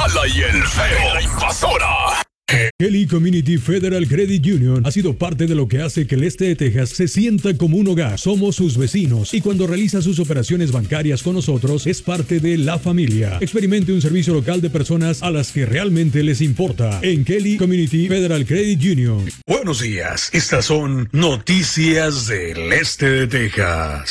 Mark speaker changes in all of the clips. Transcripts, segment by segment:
Speaker 1: mala y el feo. La invasora.
Speaker 2: Kelly Community Federal Credit Union ha sido parte de lo que hace que el este de Texas se sienta como un hogar. Somos sus vecinos y cuando realiza sus operaciones bancarias con nosotros es parte de la familia. Experimente un servicio local de personas a las que realmente les importa en Kelly Community Federal Credit Union.
Speaker 1: Buenos días, estas son noticias del este de Texas.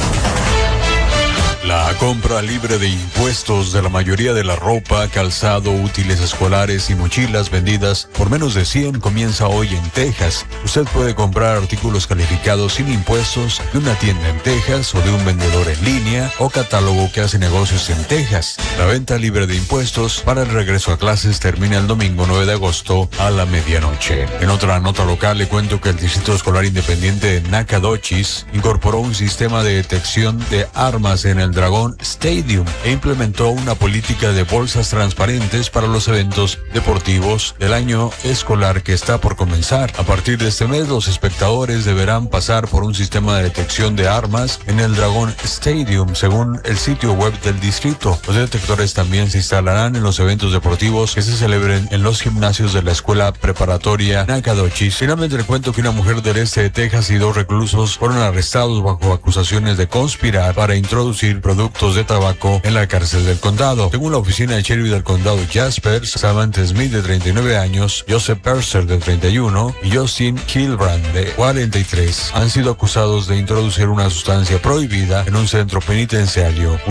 Speaker 1: La compra libre de impuestos de la mayoría de la ropa, calzado, útiles escolares y mochilas vendidas por menos de 100 comienza hoy en Texas. Usted puede comprar artículos calificados sin impuestos de una tienda en Texas o de un vendedor en línea o catálogo que hace negocios en Texas. La venta libre de impuestos para el regreso a clases termina el domingo 9 de agosto a la medianoche. En otra nota local le cuento que el Distrito Escolar Independiente de Nacogdoches incorporó un sistema de detección de armas en el Dragon Stadium e implementó una política de bolsas transparentes para los eventos deportivos del año escolar que está por comenzar. A partir de este mes, los espectadores deberán pasar por un sistema de detección de armas en el Dragon Stadium, según el sitio web del distrito. Los detectores también se instalarán en los eventos deportivos que se celebren en los gimnasios de la escuela preparatoria Nacogdoches. Finalmente le cuento que una mujer del este de Texas y 2 reclusos fueron arrestados bajo acusaciones de conspirar para introducir productos de tabaco en la cárcel del condado. Según la oficina de sheriff del condado Jaspers, Samantha Smith de 39 años, Joseph Perser de 31 y Justin Kilbrand de 43 han sido acusados de introducir una sustancia prohibida en un centro penitenciario.